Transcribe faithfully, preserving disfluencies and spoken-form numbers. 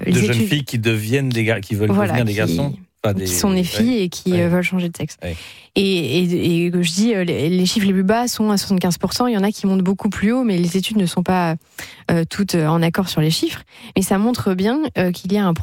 les de études... jeunes filles qui deviennent des gar... qui veulent voilà, devenir des qui... garçons. Enfin, des... qui sont des filles ouais. et qui ouais. veulent changer de sexe. Ouais. Et, et, et je dis, les, les chiffres les plus bas sont à soixante-quinze pour cent. Il y en a qui montent beaucoup plus haut, mais les études ne sont pas euh, toutes en accord sur les chiffres. Mais ça montre bien euh, qu'il y a un